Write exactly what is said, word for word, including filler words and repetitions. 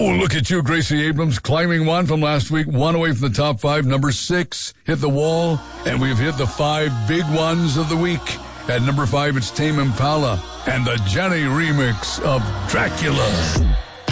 Oh, look at you, Gracie Abrams, climbing one from last week, one away from the top five. Number six hit the wall, and we've hit the five big ones of the week. At number five, it's Tame Impala and the Jenny remix of Dracula.